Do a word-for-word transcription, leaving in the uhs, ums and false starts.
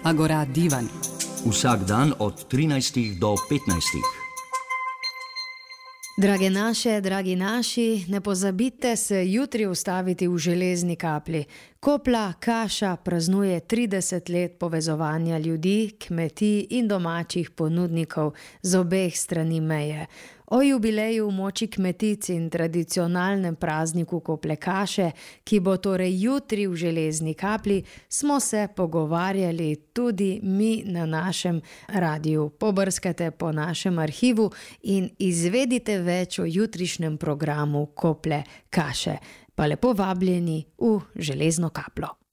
Agora divan. Vsak dan od trinajstih do petnajstih. Drage naše, dragi naši, ne pozabite se jutri ustaviti v Železni Kapli. Kopla Kaša praznuje trideset let povezovanja ljudi, kmetij in domačih ponudnikov z obeh strani meje. O jubileju v moči kmetic in tradicionalnem prazniku Kople Kaše, ki bo torej jutri v Železni Kapli, smo se pogovarjali tudi mi na našem radiju. Pobrskajte po našem arhivu in izvedite več o jutrišnjem programu Kople Kaše. Pa lepo vabljeni v Železno Kaplo.